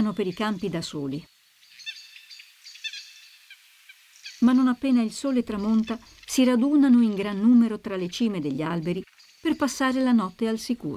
passeggiano per i campi da soli. Ma non appena il sole tramonta, si radunano in gran numero tra le cime degli alberi per passare la notte al sicuro.